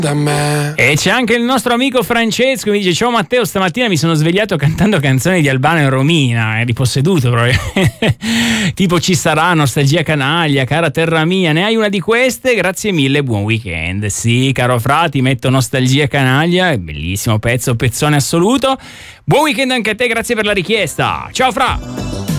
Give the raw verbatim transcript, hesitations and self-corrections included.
da me. E c'è anche il nostro amico Francesco che mi dice: ciao Matteo, stamattina mi sono svegliato cantando canzoni di Albano e Romina, eri posseduto proprio. Tipo Ci sarà, Nostalgia canaglia, Cara terra mia, ne hai una di queste? Grazie mille, buon weekend. Sì, caro Fra, ti metto Nostalgia canaglia, è bellissimo pezzo, pezzone assoluto. Buon weekend anche a te, grazie per la richiesta. Ciao Fra.